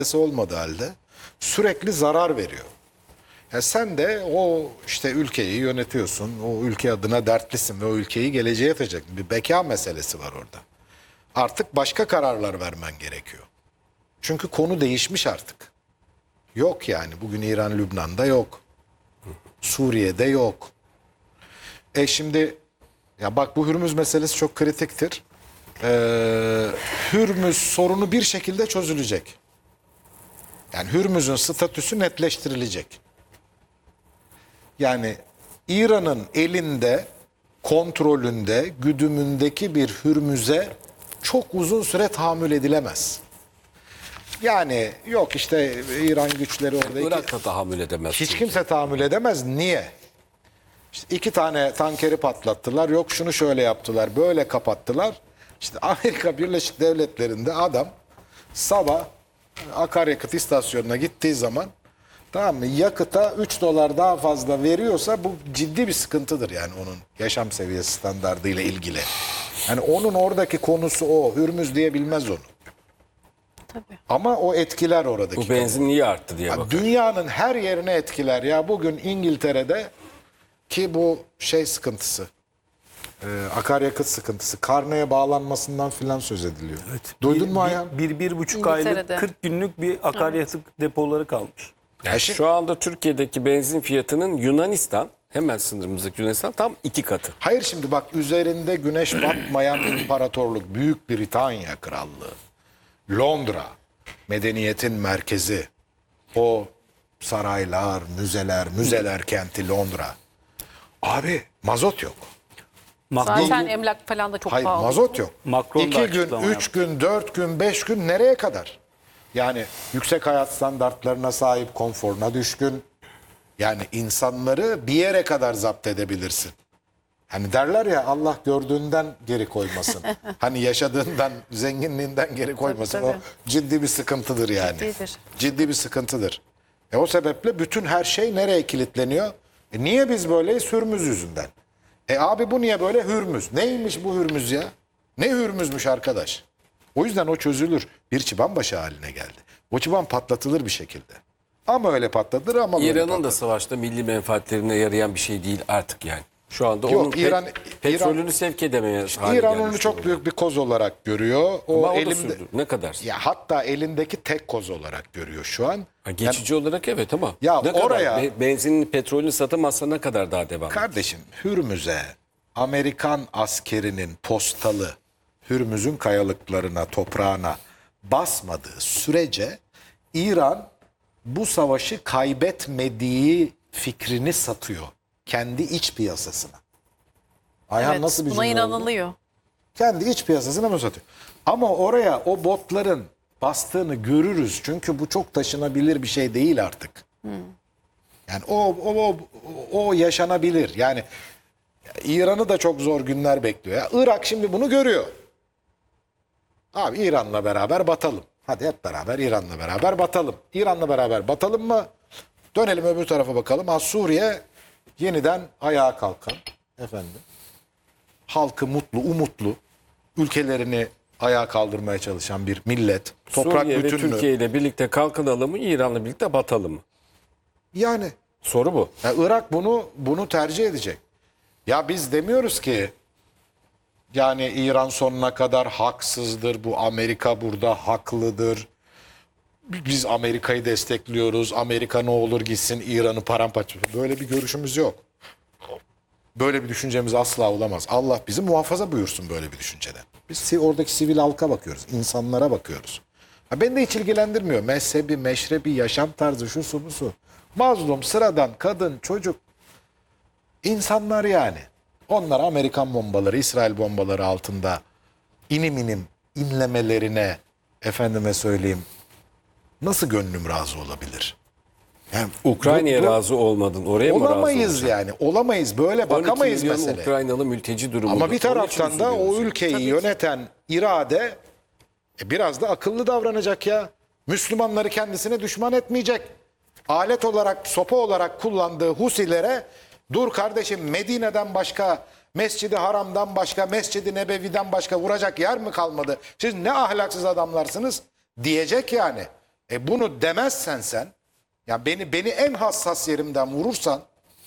olmadığı halde sürekli zarar veriyor. Ya sen de o işte ülkeyi yönetiyorsun, o ülke adına dertlisin ve o ülkeyi geleceğe taşıyacaksın. Bir beka meselesi var orada. Artık başka kararlar vermen gerekiyor. Çünkü konu değişmiş artık. Yok yani bugün İran Lübnan'da yok. Suriye'de yok. Şimdi ya bak bu Hürmüz meselesi çok kritiktir. Hürmüz sorunu bir şekilde çözülecek. Yani Hürmüz'ün statüsü netleştirilecek. Yani İran'ın elinde, kontrolünde, güdümündeki bir Hürmüz'e çok uzun süre tahammül edilemez. Yani yok işte İran güçleri oradaki... Irak'ta tahammül edemez. Hiç kimse tahammül edemez. Niye? İşte 2 tane tankeri patlattılar. Yok şunu şöyle yaptılar. Böyle kapattılar. İşte Amerika Birleşik Devletleri'nde adam sabah akaryakıt istasyonuna gittiği zaman tamam mı yakıta 3 dolar daha fazla veriyorsa bu ciddi bir sıkıntıdır yani onun yaşam seviyesi standardıyla ilgili. Yani onun oradaki konusu o. Hürmüz diye bilmez onu. Tabii. Ama o etkiler oradaki. Bu benzin niye arttı diye bakar. Dünyanın her yerine etkiler. Ya bugün İngiltere'de ki bu şey sıkıntısı, akaryakıt sıkıntısı, karneye bağlanmasından filan söz ediliyor. Evet. Duydun mu Ayhan? 1,5 aylık İngiltere'de. 40 günlük bir akaryakıt depoları kalmış. Yani şu anda Türkiye'deki benzin fiyatının Yunanistan, hemen sınırımızdaki Yunanistan tam 2 katı. Hayır şimdi bak üzerinde güneş batmayan imparatorluk, Büyük Britanya Krallığı, Londra, medeniyetin merkezi, o saraylar, müzeler kenti Londra. Abi mazot yok. Zaten emlak falan da çok Hayır pahalı. mazot yok. Macron da 2 gün, açıklama 3 gün, 4 gün, 5 gün nereye kadar? Yani yüksek hayat standartlarına sahip, konforuna düşkün. Yani insanları bir yere kadar zapt edebilirsin. Hani derler ya Allah gördüğünden geri koymasın. Hani yaşadığından, zenginliğinden geri koymasın. Tabii, O ciddi bir sıkıntıdır yani. Ciddidir. Ciddi bir sıkıntıdır. O sebeple bütün her şey nereye kilitleniyor? Niye biz böyleyiz? Hürmüz yüzünden. Abi bu niye böyle? Hürmüz. Neymiş bu Hürmüz ya? Ne Hürmüzmüş arkadaş? O yüzden o çözülür. Bir çıban başı haline geldi. O çıban patlatılır bir şekilde. Ama öyle patlatılır ama böyle İran'ın da patlatılır. savaşta milli menfaatlerine yarayan bir şey değil artık yani. Şu anda Yok, onun petrolünü İran- sevk edemeye hale İran gelmiş onu çok durumda. büyük bir koz olarak görüyor. Ama o da elimde sürdü. Ne kadar? ya hatta elindeki tek koz olarak görüyor şu an. Ha, geçici olarak evet ama Ya ne oraya- kadar benzinin petrolünü satamazsa ne kadar daha devam edecek? Kardeşim Hürmüz'e Amerikan askerinin postalı Hürmüz'ün kayalıklarına, toprağına basmadığı sürece İran bu savaşı kaybetmediği fikrini satıyor kendi iç piyasasına. Ayhan Evet, nasıl bir buna cümle oldu? inanılıyor. Kendi iç piyasasına mı satıyor? Ama oraya o botların bastığını görürüz. Çünkü bu çok taşınabilir bir şey değil artık. Yani o yaşanabilir. Yani İran'ı da çok zor günler bekliyor. Ya, Irak şimdi bunu görüyor. Abi İran'la beraber batalım. Hadi hep beraber İran'la beraber batalım. İran'la beraber batalım mı? Dönelim öbür tarafa bakalım. Ha Suriye yeniden ayağa kalkan efendim. Halkı mutlu, umutlu, ülkelerini ayağa kaldırmaya çalışan bir millet. Toprak Suriye ve bütünlüğü. Türkiye ile birlikte kalkınalım mı, İran'la birlikte batalım mı? Yani Soru bu. Irak bunu tercih edecek. Ya biz demiyoruz ki yani İran sonuna kadar haksızdır. Bu Amerika burada haklıdır. Biz Amerika'yı destekliyoruz. Amerika ne olur gitsin İran'ı paramparça. Böyle bir görüşümüz yok. Böyle bir düşüncemiz asla olamaz. Allah bizi muhafaza buyursun böyle bir düşünceden. Biz oradaki sivil halka bakıyoruz. İnsanlara bakıyoruz. Ha, beni de hiç ilgilendirmiyor. Mezhebi, meşrebi, yaşam tarzı, şu su bu su. Mazlum, sıradan, kadın, çocuk. İnsanlar yani. Onlar Amerikan bombaları, İsrail bombaları altında inim inim inlemelerine efendime söyleyeyim nasıl gönlüm razı olabilir? Yani Ukrayna'ya bu- razı olmadın. Oraya mı razı olamayız olacaksın? yani. Olamayız. Böyle 12 bakamayız milyon mesele. Ukraynalı mülteci durumunda. Ama bir Onun için taraftan da o üzülüyoruz. ülkeyi Tabii ki. yöneten irade biraz da akıllı davranacak ya. Müslümanları kendisine düşman etmeyecek. Alet olarak, sopa olarak kullandığı Husilere dur kardeşim Medine'den başka, Mescid-i Haram'dan başka, Mescid-i Nebevi'den başka vuracak yer mi kalmadı? Siz ne ahlaksız adamlarsınız diyecek yani. Bunu demezsen sen, ya beni en hassas yerimden vurursan,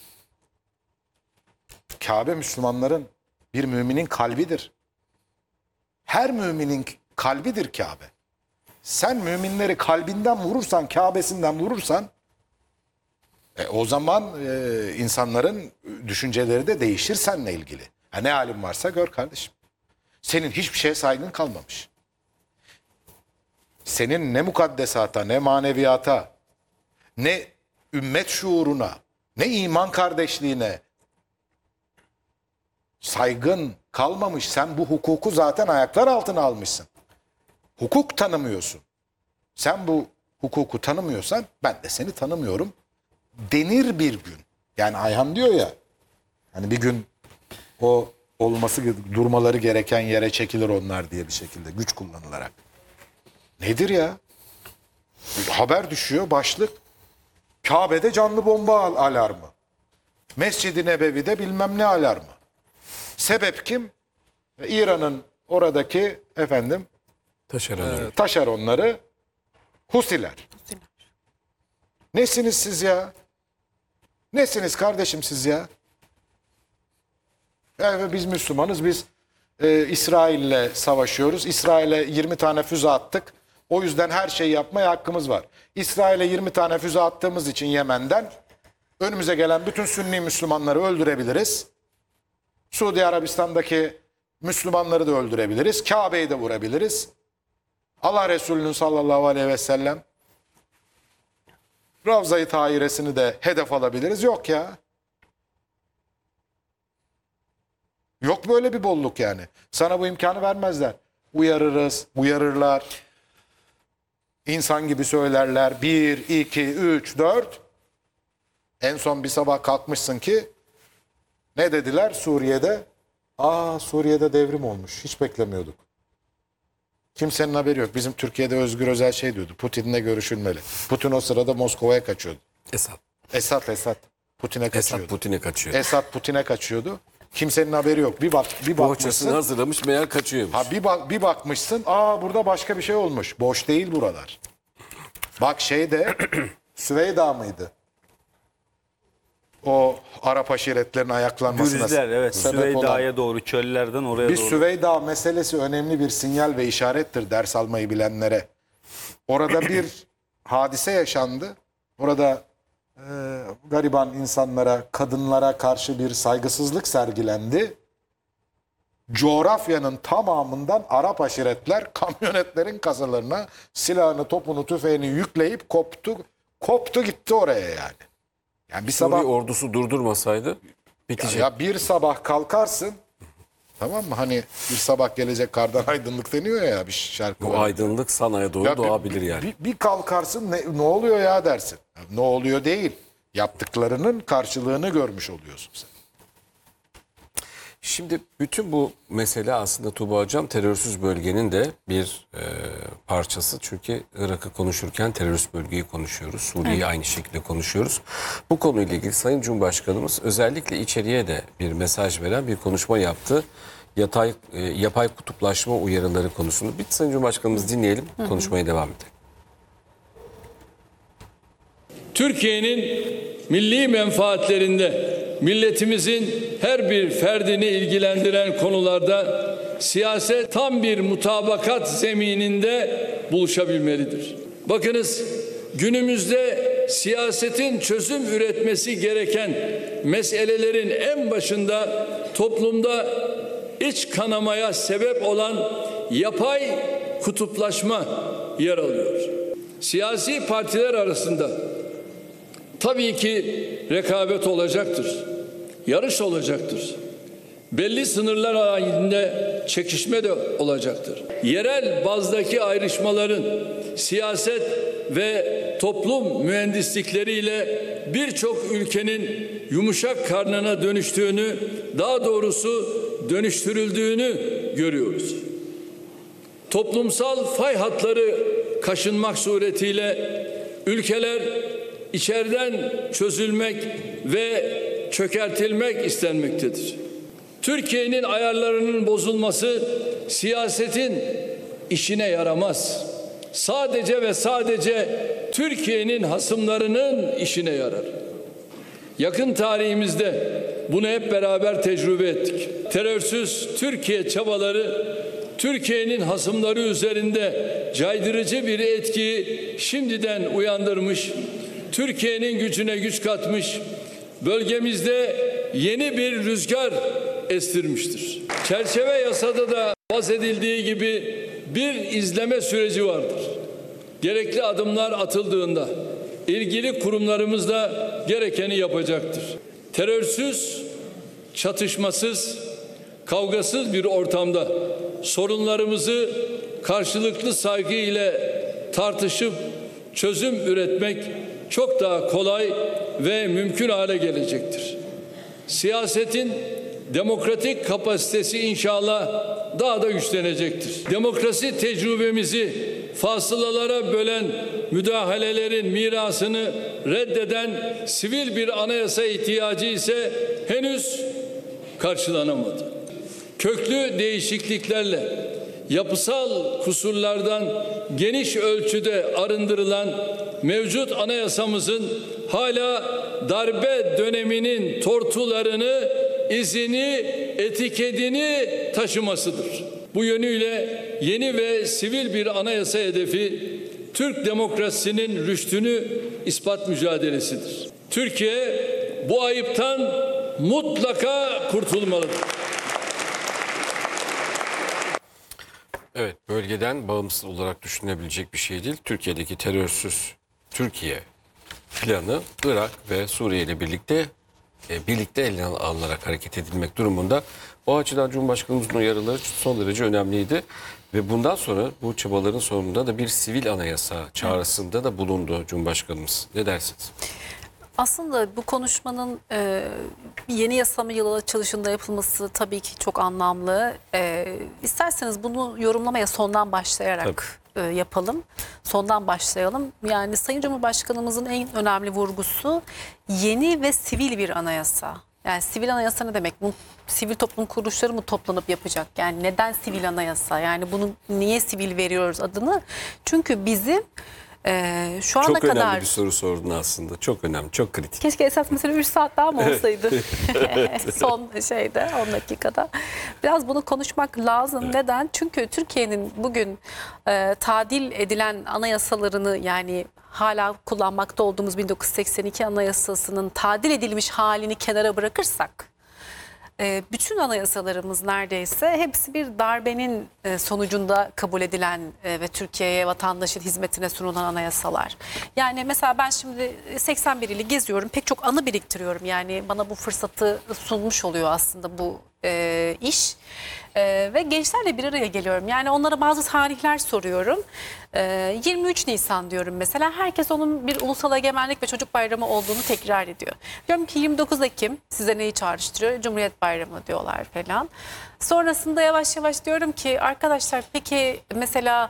Kabe Müslümanların, bir müminin kalbidir. Her müminin kalbidir Kabe. Sen müminleri kalbinden vurursan, Kabe'sinden vurursan, o zaman insanların düşünceleri de değişir seninle ilgili. Ha, ne halin varsa gör kardeşim. Senin hiçbir şeye saygın kalmamış. Senin ne mukaddesata, ne maneviyata, ne ümmet şuuruna, ne iman kardeşliğine saygın kalmamış. Sen bu hukuku zaten ayaklar altına almışsın. Hukuk tanımıyorsun. Sen bu hukuku tanımıyorsan ben de seni tanımıyorum denir bir gün. Yani Ayhan diyor ya, hani bir gün o durmaları gereken yere çekilir onlar diye bir şekilde güç kullanılarak. Nedir ya? Haber düşüyor, başlık. Kabe'de canlı bomba alarmı. Mescid-i Nebevi'de bilmem ne alarmı. Sebep kim? İran'ın oradaki taşeronları Husiler. Nesiniz siz ya? Nesiniz kardeşim siz ya? Yani biz Müslümanız, biz İsrail'le savaşıyoruz. İsrail'e 20 tane füze attık. O yüzden her şeyi yapmaya hakkımız var. İsrail'e 20 tane füze attığımız için Yemen'den önümüze gelen bütün Sünni Müslümanları öldürebiliriz. Suudi Arabistan'daki Müslümanları da öldürebiliriz. Kabe'yi de vurabiliriz. Allah Resulü'nün sallallahu aleyhi ve sellem Ravza-i Tahiresini de hedef alabiliriz. Yok ya. Yok böyle bir bolluk yani. Sana bu imkanı vermezler. Uyarırız, uyarırlar. İnsan gibi söylerler. 1, 2, 3, 4. En son bir sabah kalkmışsın ki ne dediler Suriye'de? Suriye'de devrim olmuş. Hiç beklemiyorduk. Kimsenin haberi yok. Bizim Türkiye'de Özgür Özel şey diyordu. Putin'le görüşülmeli. Putin o sırada Moskova'ya kaçıyordu. Esad. Putin'e kaçıyordu. Esad Putin'e kaçıyordu. Kimsenin haberi yok. Bir bakmışsın. Bohçasını hazırlamış, meğer kaçıyormuş. Bir bakmışsın. Burada başka bir şey olmuş. Boş değil buralar. Bak şeyde Süveyda mıydı? O Arap aşiretlerinin ayaklanmasına Gürcüler, evet, Süveyda'ya doğru, çöllerden oraya doğru. Süveyda meselesi önemli bir sinyal ve işarettir ders almayı bilenlere. Orada bir hadise yaşandı. Orada gariban insanlara, kadınlara karşı bir saygısızlık sergilendi. Coğrafyanın tamamından Arap aşiretler kamyonetlerin kasalarına silahını, topunu, tüfeğini yükleyip koptu gitti oraya yani. Yani bir sabah Suriye ordusu durdurmasaydı bitecek. ya bir sabah kalkarsın, tamam mı? Hani bir sabah gelecek kardan aydınlık deniyor ya bir şarkı Bu var. aydınlık Sana'ya doğru Ya doğabilir yani. Bir kalkarsın ne oluyor ya dersin. Ne oluyor değil. Yaptıklarının karşılığını görmüş oluyorsun sen. Şimdi bütün bu mesele aslında Tuğba Hocam terörsüz bölgenin de bir parçası. Çünkü Irak'ı konuşurken terörist bölgeyi konuşuyoruz. Suriye'yi aynı şekilde konuşuyoruz. Bu konuyla ilgili Sayın Cumhurbaşkanımız özellikle içeriye de bir mesaj veren bir konuşma yaptı. Yapay kutuplaşma uyarıları konusunda. Bir Sayın Cumhurbaşkanımız dinleyelim, konuşmaya devam edelim. Türkiye'nin milli menfaatlerinde milletimizin her bir ferdini ilgilendiren konularda siyaset tam bir mutabakat zemininde buluşabilmelidir. Bakınız, günümüzde siyasetin çözüm üretmesi gereken meselelerin en başında toplumda iç kanamaya sebep olan yapay kutuplaşma yer alıyor. Siyasi partiler arasında tabii ki rekabet olacaktır, yarış olacaktır. Belli sınırlar halinde çekişme de olacaktır. Yerel bazdaki ayrışmaların siyaset ve toplum mühendislikleriyle birçok ülkenin yumuşak karnına dönüştüğünü, daha doğrusu dönüştürüldüğünü görüyoruz. Toplumsal fay hatları kaşınmak suretiyle ülkeler içeriden çözülmek ve çökertilmek istenmektedir. Türkiye'nin ayarlarının bozulması siyasetin işine yaramaz. sadece ve sadece Türkiye'nin hasımlarının işine yarar. Yakın tarihimizde bunu hep beraber tecrübe ettik. Terörsüz Türkiye çabaları Türkiye'nin hasımları üzerinde caydırıcı bir etkiyi şimdiden uyandırmış, Türkiye'nin gücüne güç katmış, bölgemizde yeni bir rüzgar estirmiştir. Çerçeve yasada da bahsedildiği gibi bir izleme süreci vardır. Gerekli adımlar atıldığında ilgili kurumlarımız da gerekeni yapacaktır. Terörsüz, çatışmasız, kavgasız bir ortamda sorunlarımızı karşılıklı saygı ile tartışıp çözüm üretmek çok daha kolay ve mümkün hale gelecektir. Siyasetin demokratik kapasitesi inşallah daha da güçlenecektir. Demokrasi tecrübemizi fasılalara bölen müdahalelerin mirasını reddeden sivil bir anayasa ihtiyacı ise henüz karşılanamadı. Köklü değişikliklerle yapısal kusurlardan geniş ölçüde arındırılan mevcut anayasamızın hala darbe döneminin tortularını, izini, etiketini taşımasıdır. Bu yönüyle yeni ve sivil bir anayasa hedefi Türk demokrasisinin rüştünü ispat mücadelesidir. Türkiye bu ayıptan mutlaka kurtulmalıdır. Evet, bölgeden bağımsız olarak düşünebilecek bir şey değil. Türkiye'deki terörsüz Türkiye planı Irak ve Suriye ile birlikte eline alınarak hareket edilmek durumunda. O açıdan Cumhurbaşkanımızın uyarıları son derece önemliydi. Ve bundan sonra bu çabaların sonunda da bir sivil anayasa çağrısında da bulundu Cumhurbaşkanımız. Ne dersiniz? Aslında bu konuşmanın yeni yasama yılı açılışında yapılması tabii ki çok anlamlı. İsterseniz bunu yorumlamaya sondan başlayarak yapalım. Sondan başlayalım. Yani Sayın Cumhurbaşkanımızın en önemli vurgusu yeni ve sivil bir anayasa. Yani sivil anayasa ne demek? Bu sivil toplum kuruluşları mı toplanıp yapacak? Yani neden sivil anayasa? Yani bunu niye sivil veriyoruz adını? Çünkü bizim şu ana çok kadar... önemli bir soru sordun aslında. Çok önemli, çok kritik. Keşke esas mesela 3 saat daha mı olsaydı? Son 10 dakikada. Biraz bunu konuşmak lazım. Evet. Neden? Çünkü Türkiye'nin bugün tadil edilen anayasalarını, yani hala kullanmakta olduğumuz 1982 Anayasası'nın tadil edilmiş halini kenara bırakırsak, bütün anayasalarımız neredeyse hepsi bir darbenin sonucunda kabul edilen ve Türkiye'ye, vatandaşın hizmetine sunulan anayasalar. Yani mesela ben şimdi 81 ili geziyorum, pek çok anı biriktiriyorum. Yani bana bu fırsatı sunmuş oluyor aslında bu iş. Ve gençlerle bir araya geliyorum. Yani onlara bazı tarihler soruyorum. 23 Nisan diyorum mesela. Herkes onun bir ulusal egemenlik ve çocuk bayramı olduğunu tekrar ediyor. Diyorum ki 29 Ekim size neyi çağrıştırıyor? Cumhuriyet Bayramı diyorlar falan. Sonrasında yavaş yavaş diyorum ki arkadaşlar peki mesela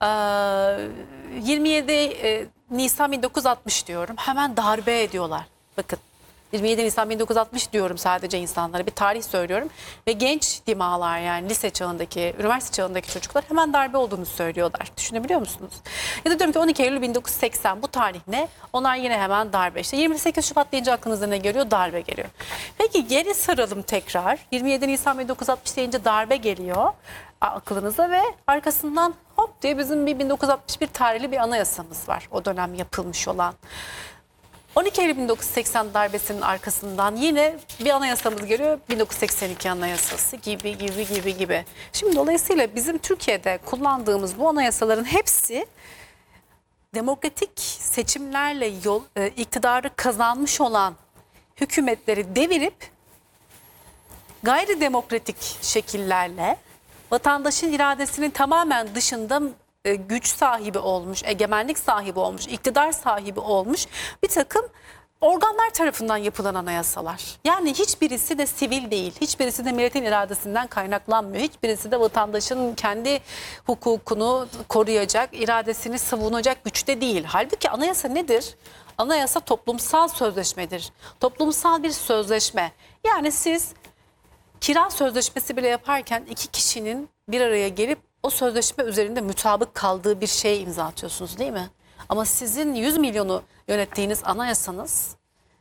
27 Nisan 1960 diyorum. Hemen darbe ediyorlar. Bakın. 27 Nisan 1960 diyorum sadece insanlara. Bir tarih söylüyorum. Ve genç dimağlar, yani lise çağındaki, üniversite çağındaki çocuklar hemen darbe olduğunu söylüyorlar. Düşünebiliyor musunuz? Ya da diyorum ki 12 Eylül 1980 bu tarih ne? Onlar yine hemen darbe. İşte 28 Şubat deyince aklınıza ne geliyor? Darbe geliyor. Peki geri saralım tekrar. 27 Nisan 1960 deyince darbe geliyor aklınıza ve arkasından hop diye bizim bir 1961 tarihli bir anayasamız var. O dönem yapılmış olan. 12 Eylül 1980 darbesinin arkasından yine bir anayasamız geliyor. 1982 Anayasası gibi. Şimdi dolayısıyla bizim Türkiye'de kullandığımız bu anayasaların hepsi demokratik seçimlerle iktidarı kazanmış olan hükümetleri devirip gayri demokratik şekillerle vatandaşın iradesinin tamamen dışında güç sahibi olmuş, egemenlik sahibi olmuş, iktidar sahibi olmuş bir takım organlar tarafından yapılan anayasalar. Yani hiçbirisi de sivil değil, hiçbirisi de milletin iradesinden kaynaklanmıyor. Hiçbirisi de vatandaşın kendi hukukunu koruyacak, iradesini savunacak güçte değil. Halbuki anayasa nedir? Anayasa toplumsal sözleşmedir. Toplumsal bir sözleşme. Yani siz kira sözleşmesi bile yaparken iki kişinin bir araya gelip o sözleşme üzerinde mutabık kaldığı bir şeye imza atıyorsunuz değil mi? Ama sizin 100 milyonu yönettiğiniz anayasanız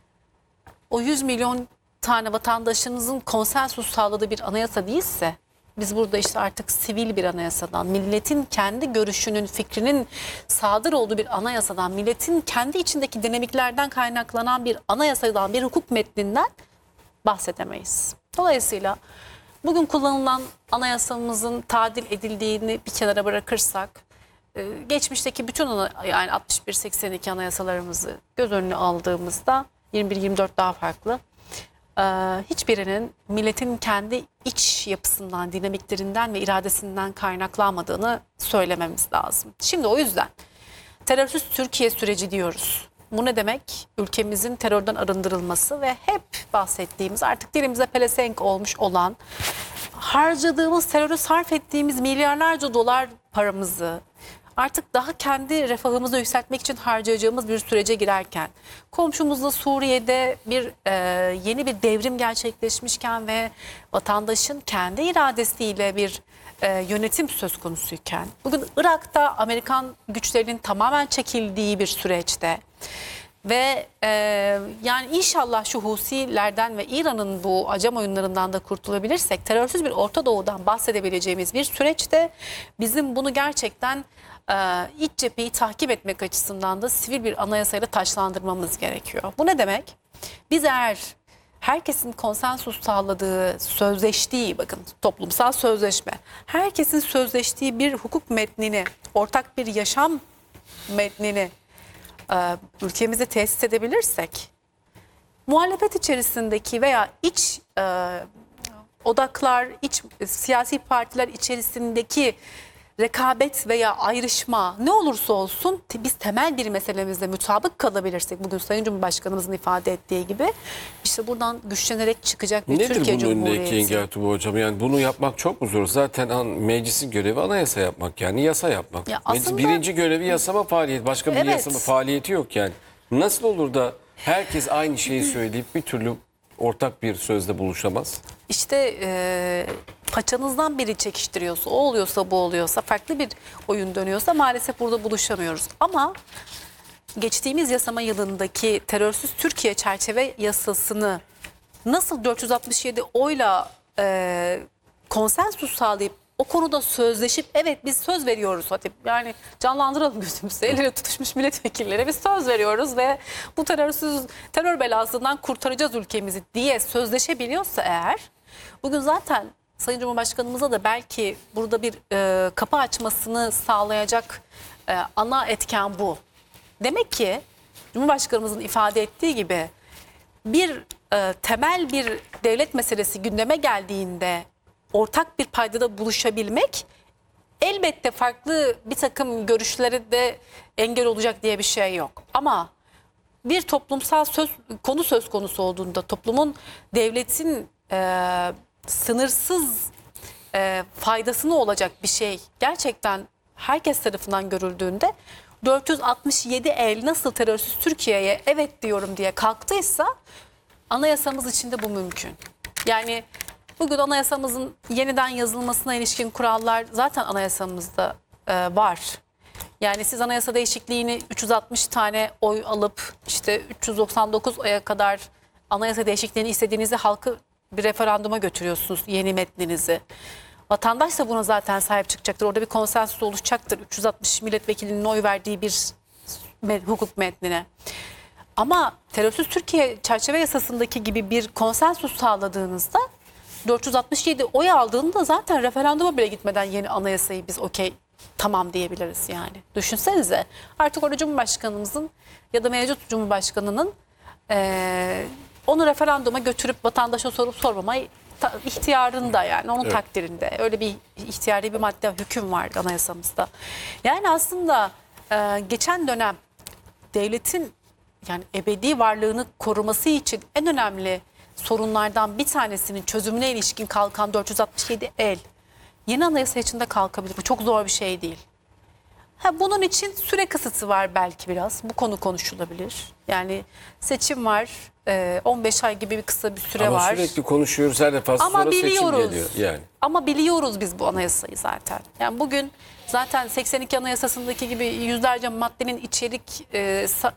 o 100 milyon tane vatandaşınızın konsensus sağladığı bir anayasa değilse, biz burada işte artık sivil bir anayasadan, milletin kendi görüşünün, fikrinin sadır olduğu bir anayasadan, milletin kendi içindeki dinamiklerden kaynaklanan bir anayasadan, bir hukuk metninden bahsedemeyiz. Dolayısıyla bugün kullanılan anayasamızın tadil edildiğini bir kenara bırakırsak, geçmişteki bütün yani 61-82 anayasalarımızı göz önüne aldığımızda 21-24 daha farklı. Hiçbirinin milletin kendi iç yapısından, dinamiklerinden ve iradesinden kaynaklanmadığını söylememiz lazım. Şimdi o yüzden terörsüz Türkiye süreci diyoruz. Bu ne demek? Ülkemizin terörden arındırılması ve hep bahsettiğimiz, artık dilimize pelesenk olmuş olan, harcadığımız, teröre sarf ettiğimiz milyarlarca dolar paramızı artık daha kendi refahımızı yükseltmek için harcayacağımız bir sürece girerken, komşumuzda Suriye'de yeni bir devrim gerçekleşmişken ve vatandaşın kendi iradesiyle bir yönetim söz konusuyken, bugün Irak'ta Amerikan güçlerinin tamamen çekildiği bir süreçte ve yani inşallah şu Husilerden ve İran'ın bu acem oyunlarından da kurtulabilirsek, terörsüz bir Orta Doğu'dan bahsedebileceğimiz bir süreçte bizim bunu gerçekten iç cepheyi takip etmek açısından da sivil bir anayasayla taçlandırmamız gerekiyor. Bu ne demek? Biz eğer herkesin konsensus sağladığı, sözleştiği, bakın toplumsal sözleşme, herkesin sözleştiği bir hukuk metnini, ortak bir yaşam metnini ülkemize tesis edebilirsek, muhalefet içerisindeki veya iç odaklar, iç siyasi partiler içerisindeki rekabet veya ayrışma ne olursa olsun biz temel bir meselemizde mutabık kalabilirsek, bugün Sayın Cumhurbaşkanımızın ifade ettiği gibi, işte buradan güçlenerek çıkacak bir Nedir Türkiye bunun önündeki Cumhuriyeti. engel Tuba Hocam? Yani bunu yapmak çok mu zor? Zaten meclisin görevi anayasa yapmak, yani yasa yapmak. Ya Meclis aslında- birinci görevi yasama faaliyeti. Başka bir Evet. yasama faaliyeti yok yani. Nasıl olur da herkes aynı şeyi söyleyip bir türlü ortak bir sözde buluşamaz? İşte paçanızdan biri çekiştiriyorsa, o oluyorsa bu oluyorsa, farklı bir oyun dönüyorsa maalesef burada buluşamıyoruz. Ama geçtiğimiz yasama yılındaki terörsüz Türkiye çerçeve yasasını nasıl 467 oyla konsensus sağlayıp o konuda sözleşip, evet biz söz veriyoruz, hadi yani canlandıralım gözümüzü, el ele tutuşmuş milletvekillere biz söz veriyoruz ve bu terör belasından kurtaracağız ülkemizi diye sözleşebiliyorsa eğer, bugün zaten Sayın Cumhurbaşkanımıza da belki burada bir kapı açmasını sağlayacak ana etken bu. Demek ki Cumhurbaşkanımızın ifade ettiği gibi bir temel bir devlet meselesi gündeme geldiğinde ortak bir paydada buluşabilmek elbette farklı bir takım görüşlere de engel olacak diye bir şey yok. Ama bir toplumsal konu söz konusu olduğunda, toplumun, devletin sınırsız faydasına olacak bir şey gerçekten herkes tarafından görüldüğünde, 467 el nasıl terörsüz Türkiye'ye evet diyorum diye kalktıysa, anayasamız içinde bu mümkün. Yani bugün anayasamızın yeniden yazılmasına ilişkin kurallar zaten anayasamızda var. Yani siz anayasa değişikliğini 360 tane oy alıp işte 399 oya kadar anayasa değişikliğini istediğinizde halkı bir referanduma götürüyorsunuz yeni metninizi. Vatandaş da buna zaten sahip çıkacaktır. Orada bir konsensus oluşacaktır. 360 milletvekilinin oy verdiği bir hukuk metnine. Ama terörsüz Türkiye çerçeve yasasındaki gibi bir konsensus sağladığınızda, 467 oy aldığında zaten referanduma bile gitmeden yeni anayasayı biz okey tamam diyebiliriz yani. Düşünsenize, artık orada Cumhurbaşkanımızın ya da mevcut Cumhurbaşkanının onu referanduma götürüp vatandaşa sorup sormamayı ihtiyarında, yani onun takdirinde. Öyle bir ihtiyari bir madde, hüküm var anayasamızda. Yani aslında geçen dönem devletin yani ebedi varlığını koruması için en önemli sorunlardan bir tanesinin çözümüne ilişkin kalkan 467 el yeni anayasa içinde kalkabilir. Bu çok zor bir şey değil. Bunun için süre kısıtı var belki biraz. Bu konu konuşulabilir. Yani seçim var. 15 ay gibi bir kısa bir süre Ama var. sürekli konuşuyoruz, her defasında Ama sonra seçim biliyoruz. geliyor. Yani. Ama biliyoruz biz bu anayasayı zaten. Yani bugün zaten 82 Anayasası'ndaki gibi yüzlerce maddenin içerik